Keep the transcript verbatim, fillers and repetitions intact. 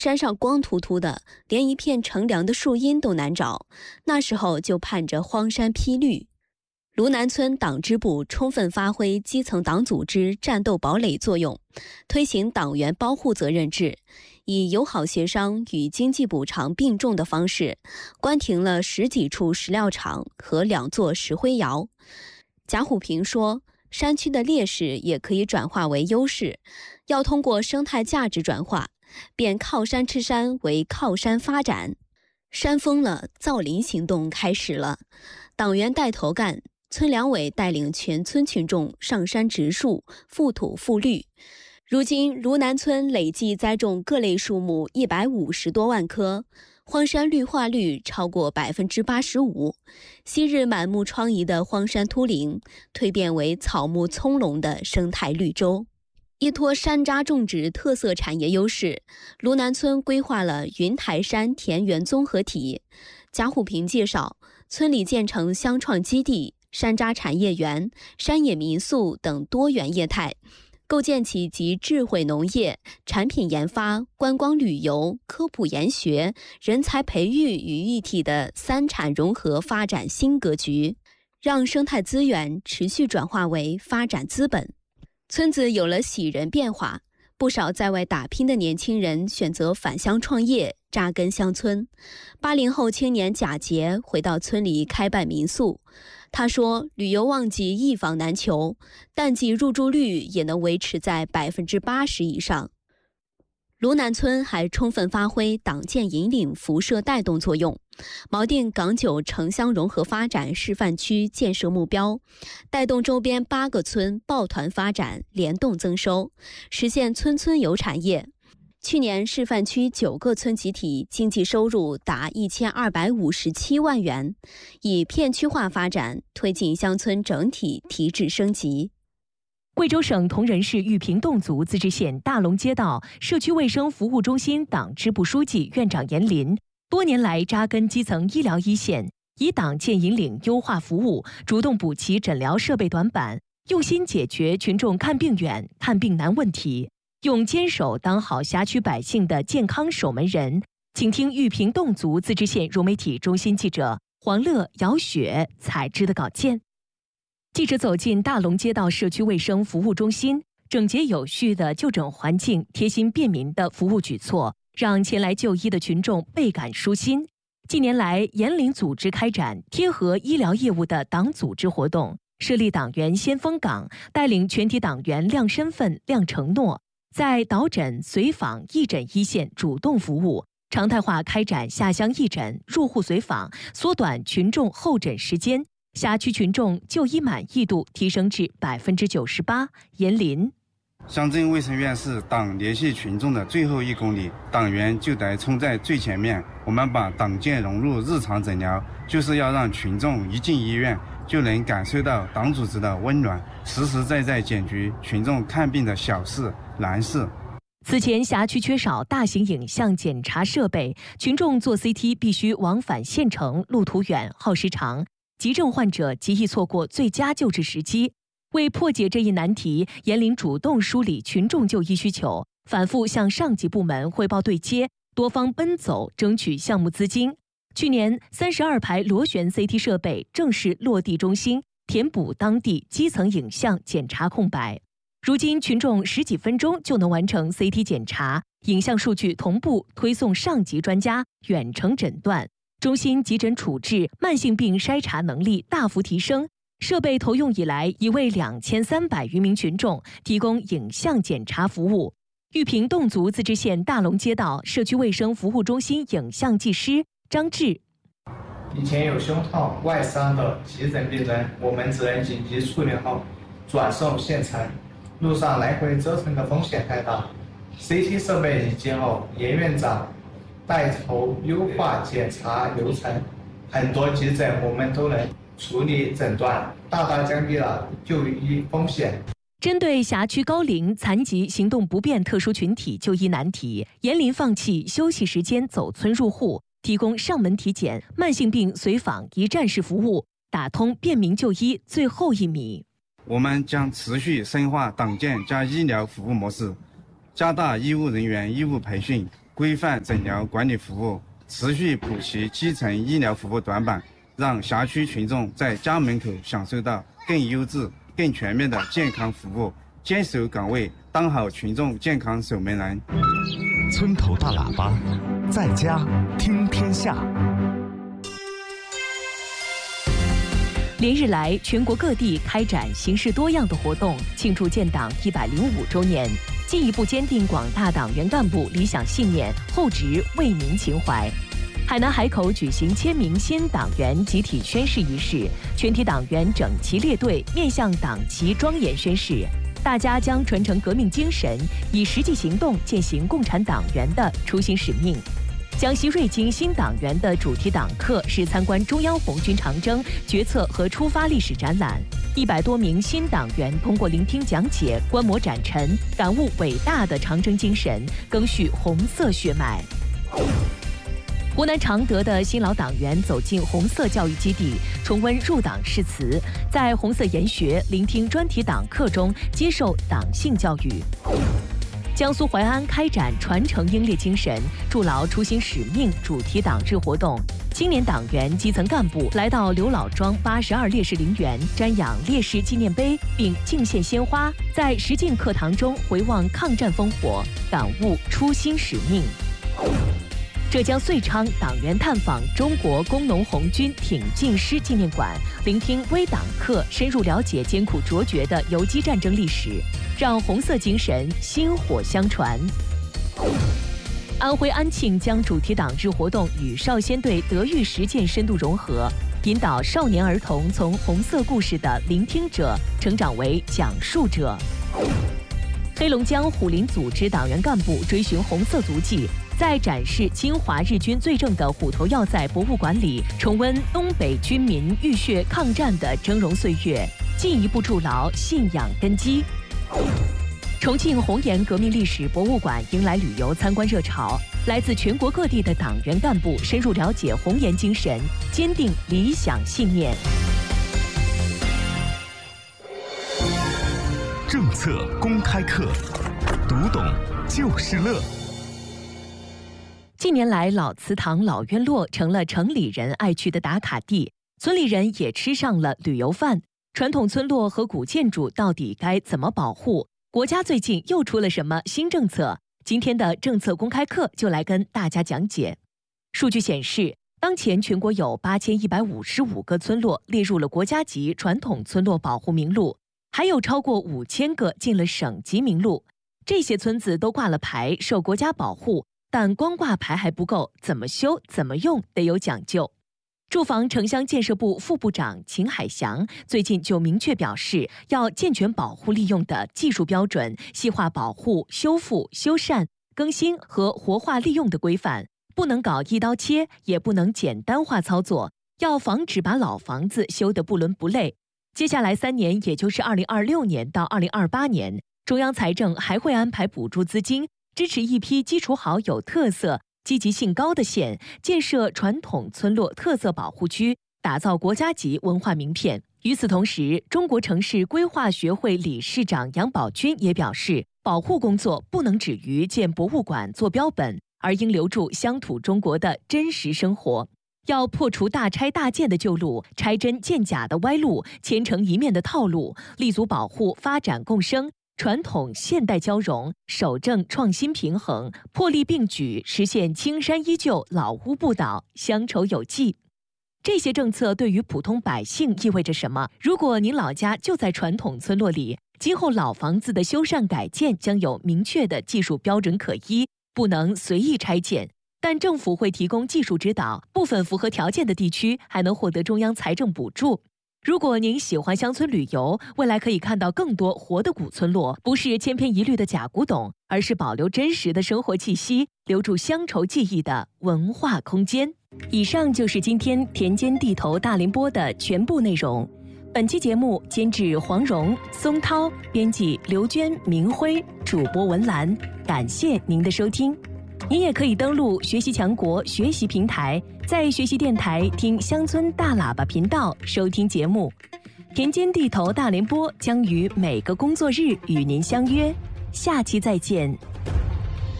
山上光秃秃的，连一片乘凉的树荫都难找。那时候就盼着荒山披绿。芦南村党支部充分发挥基层党组织战斗堡垒作用，推行党员包护责任制，以友好协商与经济补偿并重的方式，关停了十几处石料厂和两座石灰窑。贾虎平说，山区的劣势也可以转化为优势，要通过生态价值转化，变靠山吃山为靠山发展。山疯了，造林行动开始了，党员带头干，村两委带领全村群众上山植树，复土复绿。如今芦南村累计栽种各类树木一百五十多万棵，荒山绿化率超过百分之八十五。昔日满目疮痍的荒山秃林，蜕变为草木葱茏的生态绿洲。依托山楂种植特色产业优势，芦南村规划了云台山田园综合体。贾虎平介绍，村里建成乡创基地、山楂产业园、山野民宿等多元业态，构建起集智慧农业、产品研发、观光旅游、科普研学、人才培育于一体的三产融合发展新格局，让生态资源持续转化为发展资本。村子有了喜人变化，不少在外打拼的年轻人选择返乡创业，扎根乡村。八零后青年贾杰回到村里开办民宿。他说，旅游旺季一房难求，淡季入住率也能维持在百分之八十以上。芦南村还充分发挥党建引领辐射带动作用，锚定港九城乡融合发展示范区建设目标，带动周边八个村抱团发展，联动增收，实现村村有产业。去年示范区九个村集体经济收入达一千二百五十七万元，以片区化发展推进乡村整体提质升级。 贵州省铜仁市玉屏侗族自治县大龙街道社区卫生服务中心党支部书记、院长严林多年来扎根基层医疗一线，以党建引领优化服务，主动补齐诊疗设备短板，用心解决群众看病远、看病难问题，用坚守当好辖区百姓的健康守门人。请听玉屏侗族自治县融媒体中心记者黄乐、姚雪采制的稿件。记者走进大龙街道社区卫生服务中心，整洁有序的就诊环境、贴心便民的服务举措，让前来就医的群众倍感舒心。近年来，严领组织开展贴合医疗业务的党组织活动，设立党员先锋岗，带领全体党员亮身份、亮承诺，在导诊、随访、义诊一线主动服务，常态化开展下乡义诊、入户随访，缩短群众候诊时间。辖区群众就医满意度提升至百分之九十八。严林， 乡镇卫生院是党联系群众的最后一公里，党员就得冲在最前面。我们把党建融入日常诊疗，就是要让群众一进医院就能感受到党组织的温暖，实实在在解决群众看病的小事难事。 此前辖区缺少大型影像检查设备，群众做 C T 必须往返县城，路途远，耗时长。急症患者极易错过最佳救治时机。为破解这一难题，严林主动梳理群众就医需求，反复向上级部门汇报对接，多方奔走争取项目资金。去年，三十二排螺旋 C T 设备正式落地中心，填补当地基层影像检查空白。如今，群众十几分钟就能完成 C T 检查，影像数据同步推送上级专家远程诊断。中心急诊处置、慢性病筛查能力大幅提升，设备投用以来，已为两千三百余名群众提供影像检查服务。玉屏侗族自治县大龙街道社区卫生服务中心影像技师张志， 以前有胸痛、外伤的急诊病人，我们只能紧急处理后转送县城，路上来回折腾的风险太大。C T 设备引进后，严院长带头优化检查流程，很多急诊我们都能处理诊断，大大降低了就医风险。 针对辖区高龄、残疾、行动不便特殊群体就医难题，严林放弃休息时间走村入户，提供上门体检、慢性病随访一站式服务，打通便民就医最后一米。 我们将持续深化党建加医疗服务模式，加大医务人员义务培训， 规范诊疗管理服务，持续补齐基层医疗服务短板，让辖区群众在家门口享受到更优质、更全面的健康服务，坚守岗位，当好群众健康守门人。 村头大喇叭，在家听天下。 连日来，全国各地开展形式多样的活动，庆祝建党一百零五周年，进一步坚定广大党员干部理想信念，厚植为民情怀。海南海口举行千名新党员集体宣誓仪式，全体党员整齐列队，面向党旗庄严宣誓。大家将传承革命精神，以实际行动践行共产党员的初心使命。江西瑞金新党员的主题党课是参观中央红军长征决策和出发历史展览，一百多名新党员通过聆听讲解、观摩展陈，感悟伟大的长征精神，赓续红色血脉。湖南常德的新老党员走进红色教育基地，重温入党誓词，在红色研学、聆听专题党课中接受党性教育。江苏淮安开展传承英烈精神、筑牢初心使命主题党日活动，青年党员、基层干部来到刘老庄八十二烈士陵园，瞻仰烈士纪念碑，并敬献鲜花，在实践课堂中回望抗战烽火，感悟初心使命。浙江遂昌党员探访中国工农红军挺进师纪念馆，聆听微党课，深入了解艰苦卓绝的游击战争历史，让红色精神薪火相传。安徽安庆将主题党日活动与少先队德育实践深度融合，引导少年儿童从红色故事的聆听者成长为讲述者。黑龙江虎林组织党员干部追寻红色足迹，在展示侵华日军罪证的虎头要塞博物馆里，重温东北军民浴血抗战的峥嵘岁月，进一步筑牢信仰根基。重庆红岩革命历史博物馆迎来旅游参观热潮，来自全国各地的党员干部深入了解红岩精神，坚定理想信念。 政策公开课，读懂就是乐。 近年来，老祠堂、老院落成了城里人爱去的打卡地，村里人也吃上了旅游饭。传统村落和古建筑到底该怎么保护？国家最近又出了什么新政策？今天的政策公开课就来跟大家讲解。数据显示，当前全国有八千一百五十五个村落列入了国家级传统村落保护名录，还有超过五千个进了省级名录。这些村子都挂了牌，受国家保护。但光挂牌还不够，怎么修、怎么用得有讲究。住房城乡建设部副部长秦海翔最近就明确表示，要健全保护利用的技术标准，细化保护、修复、修缮、更新和活化利用的规范，不能搞一刀切，也不能简单化操作，要防止把老房子修得不伦不类。接下来三年，也就是二零二六年到二零二八年，中央财政还会安排补助资金，支持一批基础好、有特色、积极性高的县建设传统村落特色保护区，打造国家级文化名片。与此同时，中国城市规划学会理事长杨宝军也表示，保护工作不能止于建博物馆做标本，而应留住乡土中国的真实生活。要破除大拆大建的旧路，拆真建假的歪路，千城一面的套路，立足保护发展共生，传统现代交融，守正创新平衡，破例并举，实现青山依旧、老屋不倒、乡愁有继。这些政策对于普通百姓意味着什么？如果您老家就在传统村落里，今后老房子的修缮改建将有明确的技术标准可依，不能随意拆建。但政府会提供技术指导，部分符合条件的地区还能获得中央财政补助。如果您喜欢乡村旅游，未来可以看到更多活的古村落，不是千篇一律的假古董，而是保留真实的生活气息，留住乡愁记忆的文化空间。以上就是今天田间地头大联播的全部内容。本期节目监制黄蓉、松涛，编辑刘娟、明辉，主播文兰。感谢您的收听。您也可以登录学习强国学习平台，在学习电台听乡村大喇叭频道收听节目。田间地头大联播将于每个工作日与您相约，下期再见。